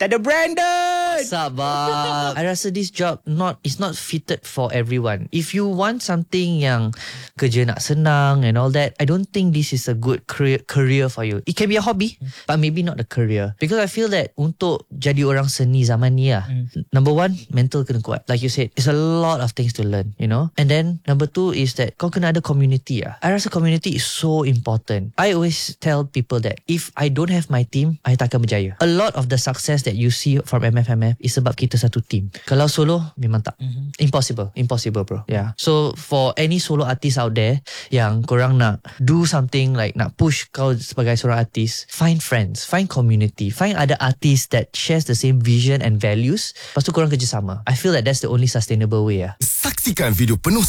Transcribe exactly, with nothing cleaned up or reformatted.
Tak ada Brandon. Sabar. I rasa this job not is not fitted for everyone. If you want something yang kerja nak senang and all that, I don't think this is a good career, career for you. It can be a hobby, but maybe not a career. Because I feel that untuk jadi orang seni zaman ni lah, mm. number one, mental kena kuat. Like you said, it's a lot of things to learn, you know. And then number two is that kau kena ada community lah. I rasa community is so important. I always tell people that if I don't have my team, I takkan berjaya. A lot of the success that you see from M F M F is sebab kita satu team. Kalau solo, memang tak. Mm-hmm. Impossible. Impossible, bro. Yeah. So for any solo artist out there yang korang nak do something like nak push kau sebagai seorang artis, find friends, find community, find other artists that shares the same vision and values. Lepas tu korang kerjasama. I feel that that's the only sustainable way. Yeah. Saksikan video penuh